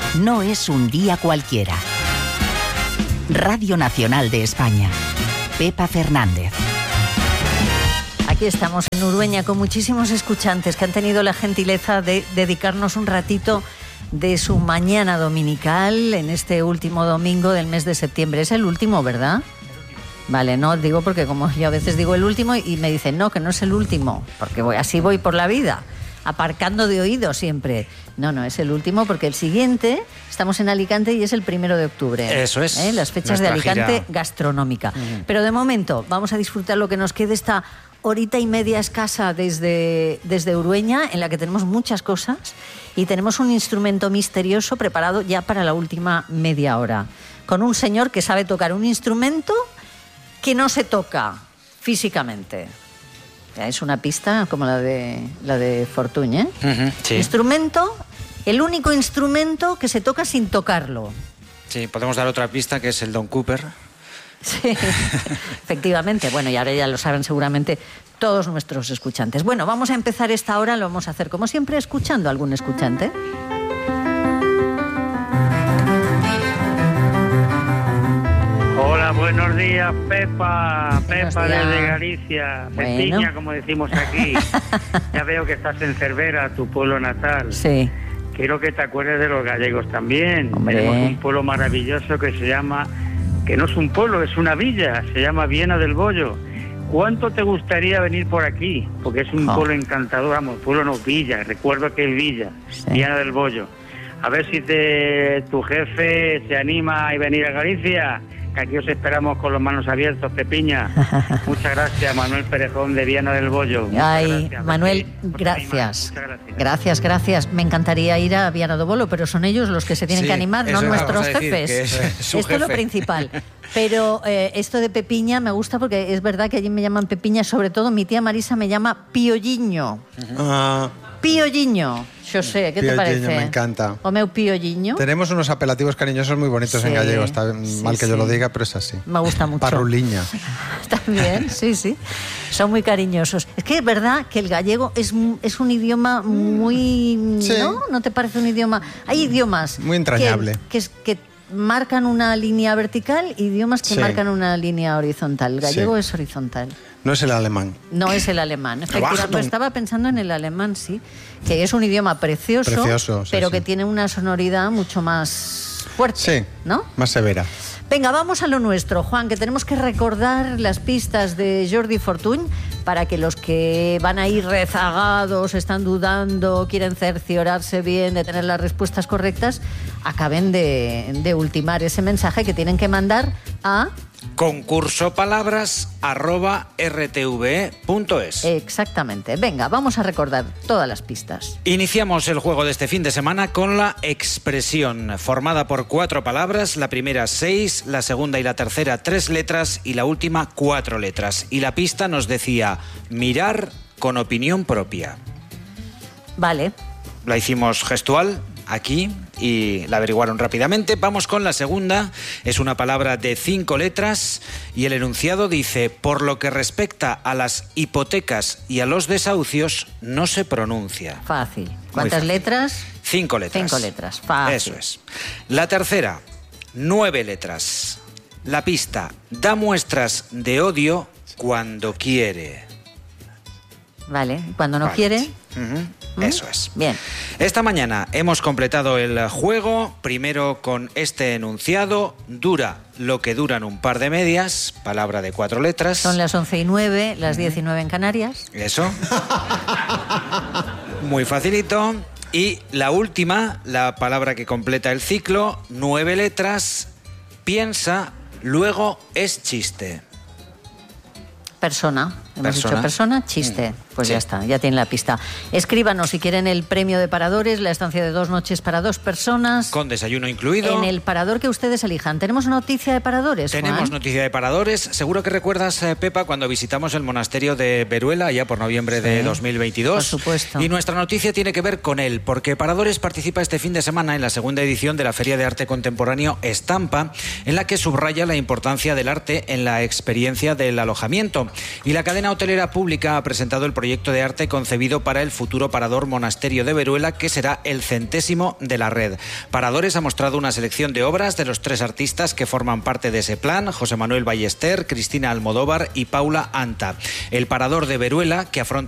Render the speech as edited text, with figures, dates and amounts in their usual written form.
no es un día cualquiera. Radio Nacional de España. Pepa Fernández. Aquí estamos en Urueña con muchísimos escuchantes que han tenido la gentileza de dedicarnos un ratito de su mañana dominical en este último domingo del mes de septiembre. Es el último, ¿verdad? Vale, no digo porque como yo a veces digo el último y me dicen no, que no es el último, porque así voy por la vida, aparcando de oído siempre. No, es el último porque el siguiente, estamos en Alicante y es el 1 de octubre. Eso es. Las fechas de Alicante gira gastronómica. Pero de momento vamos a disfrutar lo que nos quede esta horita y media escasa desde Urueña, en la que tenemos muchas cosas y tenemos un instrumento misterioso preparado ya para la última media hora, con un señor que sabe tocar un instrumento que no se toca físicamente. Es una pista como la de Fortuny, ¿eh? Sí. Instrumento, el único instrumento que se toca sin tocarlo. Sí, podemos dar otra pista, que es el Don Cooper. Sí, efectivamente. Bueno, y ahora ya lo saben seguramente todos nuestros escuchantes. Bueno, vamos a empezar esta hora, lo vamos a hacer como siempre escuchando a algún escuchante. Hola, buenos días, Pepa. Buenos Pepa días. desde Galicia. Bueno. Pepiña, como decimos aquí. Ya veo que estás en Cervera, tu pueblo natal. Sí. Quiero que te acuerdes de los gallegos también. Hombre. Tenemos un pueblo maravilloso que se llama, que no es un pueblo, es una villa, se llama Viana del Bollo. ¿Cuánto te gustaría venir por aquí? Porque es un pueblo encantador, vamos, pueblo no, villa, recuerdo que es villa, Sí. Viana del Bollo. A ver si tu jefe se anima a venir a Galicia, que aquí os esperamos con los manos abiertos, Pepiña. Muchas gracias, Manuel Perejón de Viana del Bollo. Muchas Ay, gracias, Manuel, Pepi, por gracias. animar. Muchas gracias. Gracias. Me encantaría ir a Viana do Bolo, pero son ellos los que se tienen Sí, que animar, no eso nuestros vamos a decir, jefes. que es su Esto es lo jefe. principal. Pero esto de Pepiña me gusta porque es verdad que allí me llaman Pepiña, sobre todo mi tía Marisa me llama Piolliño. Piolliño. Yo sé, ¿qué te Piolliño, parece? me encanta. O meu Piolliño. Tenemos unos apelativos cariñosos muy bonitos Sí, en gallego. Está sí, mal que yo lo sí. diga, pero es así. Me gusta mucho. Parruliña. También, sí. Son muy cariñosos. Es que es verdad que el gallego es un idioma muy... Sí. ¿No? ¿No te parece un idioma? Hay idiomas... Muy entrañable. Que marcan una línea vertical, idiomas que Sí. marcan una línea horizontal. El gallego Sí. es horizontal. No es el alemán. No es el alemán. Efectivamente, Achtung. estaba pensando en el alemán, sí, que es un idioma precioso, Precioso, sí, pero sí. que tiene una sonoridad mucho más fuerte, Sí. ¿no? Más severa. Venga, vamos a lo nuestro, Juan, que tenemos que recordar las pistas de Jordi Fortuny para que los que van a ir rezagados, están dudando, quieren cerciorarse bien de tener las respuestas correctas, acaben de ultimar ese mensaje que tienen que mandar a... concursopalabras@rtve.es. Exactamente. Venga, vamos a recordar todas las pistas. Iniciamos el juego de este fin de semana con la expresión, formada por 4 palabras, la primera 6, la segunda y la tercera 3 letras y la última 4 letras. Y la pista nos decía, mirar con opinión propia. Vale. La hicimos gestual aquí y la averiguaron rápidamente. Vamos con la segunda. Es una palabra de 5 letras y el enunciado dice, por lo que respecta a las hipotecas y a los desahucios, no se pronuncia. Fácil. ¿Cuántas fácil. letras? 5 letras. 5 letras. Fácil. Eso es. La tercera, 9 letras. La pista, da muestras de odio cuando quiere. Vale. Cuando no Vale. quiere... Ujú, Eso es. Bien. Esta mañana hemos completado el juego, primero con este enunciado, dura lo que duran un par de medias, palabra de 4 letras. Son las 11:09, las 19 en Canarias. Eso. Muy facilito. Y la última, la palabra que completa el ciclo, 9 letras, piensa, luego es chiste. Persona. Hemos Persona. dicho persona, chiste. Pues Sí. ya está, ya tienen la pista. Escríbanos si quieren el premio de Paradores, la estancia de 2 noches para 2 personas. Con desayuno incluido. En el parador que ustedes elijan. ¿Tenemos noticia de Paradores, Tenemos Juan? noticia de paradores. Seguro que recuerdas, Pepa, cuando visitamos el monasterio de Veruela, allá por noviembre de 2022. por supuesto. Y nuestra noticia tiene que ver con él, porque Paradores participa este fin de semana en la segunda edición de la Feria de Arte Contemporáneo Estampa, en la que subraya la importancia del arte en la experiencia del alojamiento. Y la cadena cadena hotelera pública ha presentado el proyecto de arte concebido para el futuro parador Monasterio de Veruela, que será el 100º de la red. Paradores ha mostrado una selección de obras de los 3 artistas que forman parte de ese plan: José Manuel Ballester, Cristina Almodóvar y Paula Anta. El parador de Veruela, que afronta